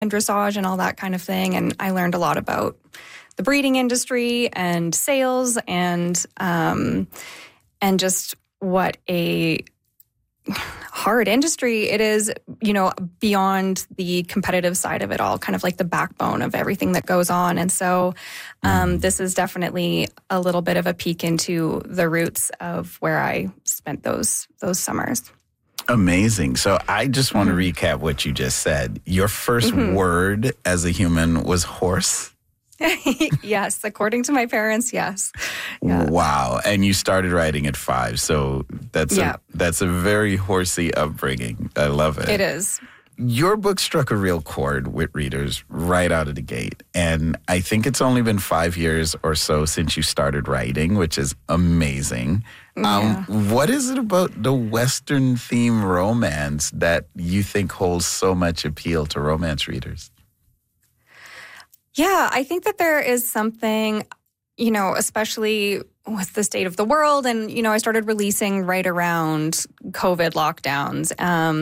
and dressage and all that kind of thing. And I learned a lot about the breeding industry and sales and just what a hard industry it is, beyond the competitive side of it all, kind of like the backbone of everything that goes on. And so this is definitely a little bit of a peek into the roots of where I spent those summers. Amazing. So I just want to recap what you just said. Your first word as a human was horse? Yes, according to my parents, yes. Yeah. Wow. And you started writing at 5. So that's a very horsey upbringing. I love it. It is. Your book struck a real chord with readers right out of the gate. And I think it's only been 5 years or so since you started writing, which is amazing. What is it about the Western theme romance that you think holds so much appeal to romance readers? Yeah, I think that there is something, especially with the state of the world. And, I started releasing right around COVID lockdowns.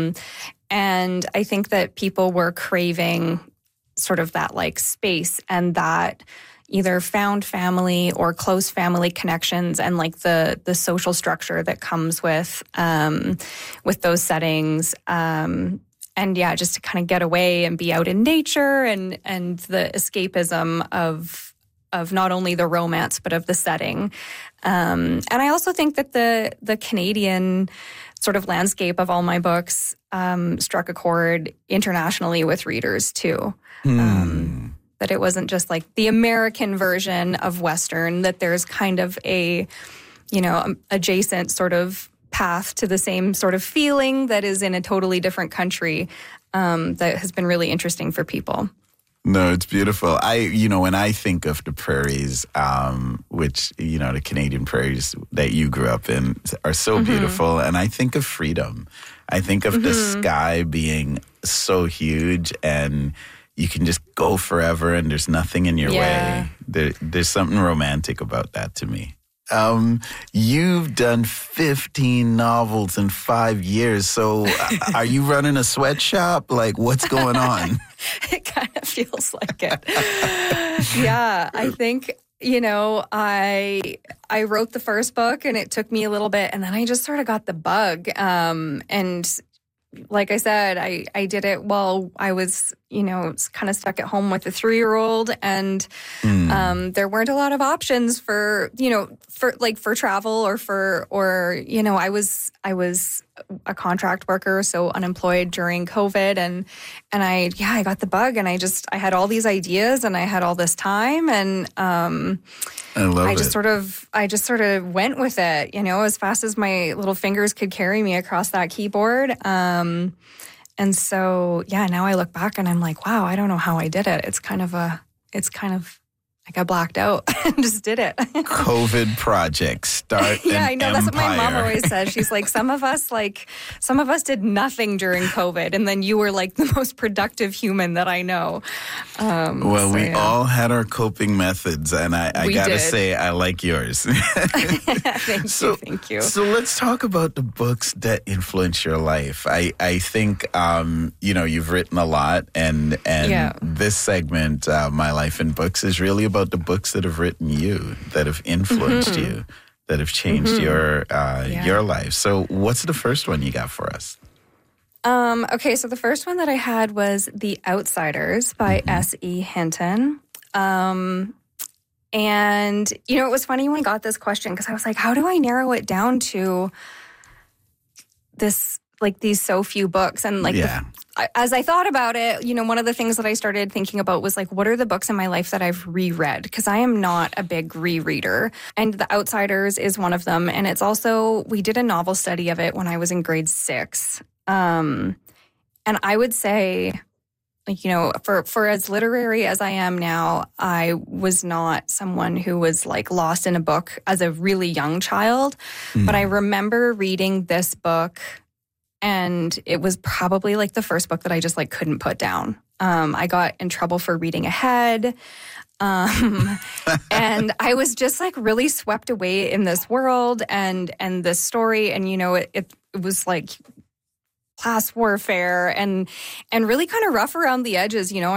And I think that people were craving sort of that like space and that either found family or close family connections and like the social structure that comes with those settings. And yeah, just to kind of get away and be out in nature and the escapism of not only the romance, but of the setting. And I also think that the Canadian sort of landscape of all my books struck a chord internationally with readers too. That it wasn't just like the American version of Western, that there's kind of a, adjacent sort of path to the same sort of feeling that is in a totally different country that has been really interesting for people. No, it's beautiful. When I think of the prairies, which, the Canadian prairies that you grew up in are so beautiful. And I think of freedom. I think of the sky being so huge and you can just go forever and there's nothing in your way. There's something romantic about that to me. You've done 15 novels in 5 years. So are you running a sweatshop? Like, what's going on? It kind of feels like it. Yeah, I think, I wrote the first book and it took me a little bit and then I just sort of got the bug. And like I said, I did it while I was, kind of stuck at home with a 3-year-old and there weren't a lot of options for travel I was a contract worker, so unemployed during COVID and I got the bug and I had all these ideas and I had all this time and I just sort of went with it, as fast as my little fingers could carry me across that keyboard. And so, now I look back and I'm like, wow, I don't know how I did it. It's kind of like I blacked out and just did it. COVID project, start Yeah, I know. empire. That's what my mom always says. She's like, some of us did nothing during COVID. And then you were like the most productive human that I know. We all had our coping methods. And I got to say, I like yours. Thank you. So let's talk about the books that influence your life. I think, you've written a lot. And this segment, My Life in Books, is really about the books that have written you, that have influenced you, that have changed your life. So what's the first one you got for us? Okay, so the first one that I had was The Outsiders by S.E. Hinton. And, it was funny when I got this question because I was like, how do I narrow it down to this, like these so few books? And as I thought about it, one of the things that I started thinking about was like, what are the books in my life that I've reread? Because I am not a big rereader. And The Outsiders is one of them. And it's also, we did a novel study of it when I was in grade 6. And I would say, for as literary as I am now, I was not someone who was like lost in a book as a really young child. But I remember reading this book and it was probably like the first book that I just like couldn't put down. I got in trouble for reading ahead. And I was just like really swept away in this world and this story. And, it was like class warfare and really kind of rough around the edges. You know,